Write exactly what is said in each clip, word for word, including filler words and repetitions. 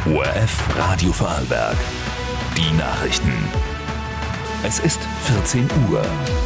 O R F Radio Vorarlberg. Die Nachrichten. Es ist vierzehn Uhr.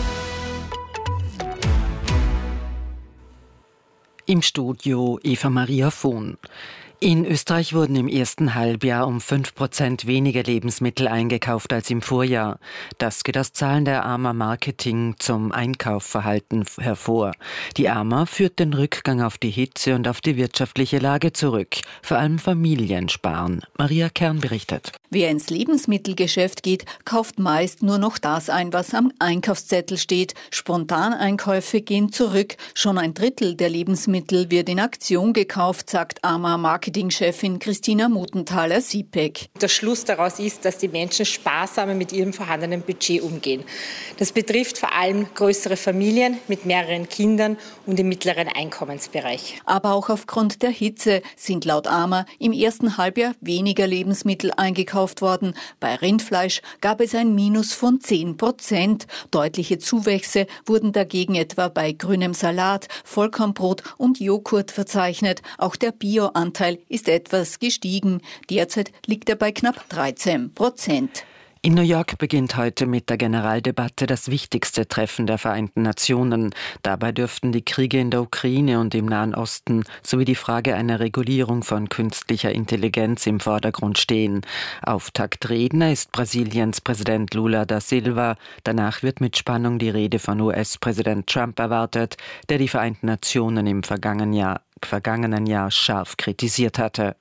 Im Studio Eva Maria Vohn. In Österreich wurden im ersten Halbjahr um fünf Prozent weniger Lebensmittel eingekauft als im Vorjahr. Das geht aus Zahlen der A M A Marketing zum Einkaufsverhalten hervor. Die A M A führt den Rückgang auf die Hitze und auf die wirtschaftliche Lage zurück. Vor allem Familien sparen. Maria Kern berichtet. Wer ins Lebensmittelgeschäft geht, kauft meist nur noch das ein, was am Einkaufszettel steht. Spontaneinkäufe gehen zurück. Schon ein Drittel der Lebensmittel wird in Aktion gekauft, sagt A M A Marketingchefin Christina Muthenthaler-Siepeck. Der Schluss daraus ist, dass die Menschen sparsamer mit ihrem vorhandenen Budget umgehen. Das betrifft vor allem größere Familien mit mehreren Kindern und im mittleren Einkommensbereich. Aber auch aufgrund der Hitze sind laut A M A im ersten Halbjahr weniger Lebensmittel eingekauft worden. Bei Rindfleisch gab es ein Minus von zehn Prozent. Deutliche Zuwächse wurden dagegen etwa bei grünem Salat, Vollkornbrot und Joghurt verzeichnet. Auch der Bio-Anteil ist etwas gestiegen. Derzeit liegt er bei knapp dreizehn Prozent. In New York beginnt heute mit der Generaldebatte das wichtigste Treffen der Vereinten Nationen. Dabei dürften die Kriege in der Ukraine und im Nahen Osten sowie die Frage einer Regulierung von künstlicher Intelligenz im Vordergrund stehen. Auftaktredner ist Brasiliens Präsident Lula da Silva. Danach wird mit Spannung die Rede von U S-Präsident Trump erwartet, der die Vereinten Nationen im vergangenen Jahr vergangenen Jahr scharf kritisiert hatte.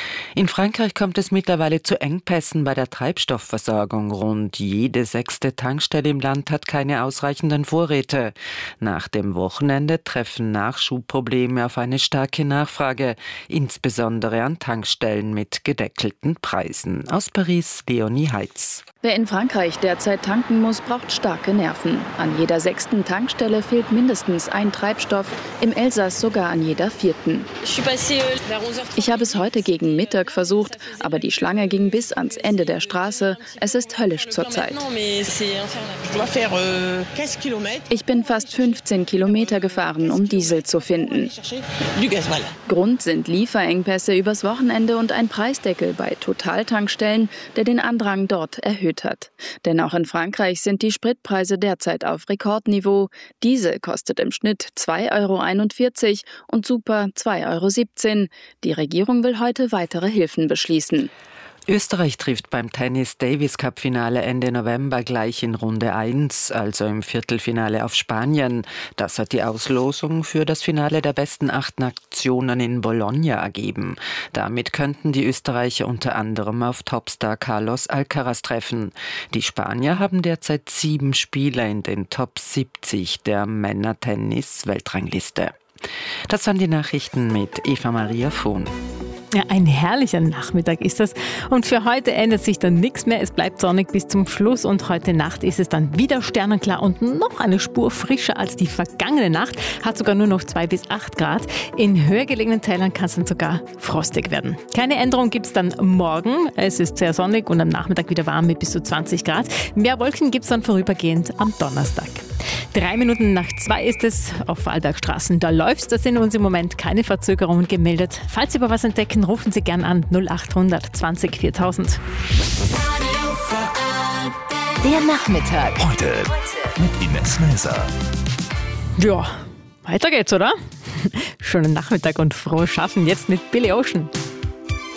In Frankreich kommt es mittlerweile zu Engpässen bei der Treibstoffversorgung. Rund jede sechste Tankstelle im Land hat keine ausreichenden Vorräte. Nach dem Wochenende treffen Nachschubprobleme auf eine starke Nachfrage, insbesondere an Tankstellen mit gedeckelten Preisen. Aus Paris, Leonie Heitz. Wer in Frankreich derzeit tanken muss, braucht starke Nerven. An jeder sechsten Tankstelle fehlt mindestens ein Treibstoff, im Elsass sogar an jeder vierten. Ich habe es heute gegen Mittag versucht, aber die Schlange ging bis ans Ende der Straße. Es ist höllisch zurzeit. Ich bin fast fünfzehn Kilometer gefahren, um Diesel zu finden. Grund sind Lieferengpässe übers Wochenende und ein Preisdeckel bei Totaltankstellen, der den Andrang dort erhöht hat. Denn auch in Frankreich sind die Spritpreise derzeit auf Rekordniveau. Diesel kostet im Schnitt zwei Euro einundvierzig und Super zwei Euro siebzehn. Die Regierung will heute weitere Hilfen beschließen. Österreich trifft beim Tennis-Davis-Cup-Finale Ende November gleich in Runde eins, also im Viertelfinale auf Spanien. Das hat die Auslosung für das Finale der besten acht Nationen in Bologna ergeben. Damit könnten die Österreicher unter anderem auf Topstar Carlos Alcaraz treffen. Die Spanier haben derzeit sieben Spieler in den Top siebzig der Männer-Tennis-Weltrangliste. Das waren die Nachrichten mit Eva Maria Vohn. Ja, ein herrlicher Nachmittag ist das. Und für heute ändert sich dann nichts mehr. Es bleibt sonnig bis zum Schluss und heute Nacht ist es dann wieder sternenklar und noch eine Spur frischer als die vergangene Nacht. Hat sogar nur noch zwei bis acht Grad. In höher gelegenen Teilen kann es dann sogar frostig werden. Keine Änderung gibt es dann morgen. Es ist sehr sonnig und am Nachmittag wieder warm mit bis zu zwanzig Grad. Mehr Wolken gibt es dann vorübergehend am Donnerstag. Drei Minuten nach zwei ist es auf Vorarlbergstraßen. Da läuft's, da sind uns im Moment keine Verzögerungen gemeldet. Falls Sie aber was entdecken, rufen Sie gern an null acht hundert zwanzig viertausend. Der Nachmittag. Heute mit Ines Melzer. Ja, weiter geht's, oder? Schönen Nachmittag und frohes Schaffen jetzt mit Billy Ocean.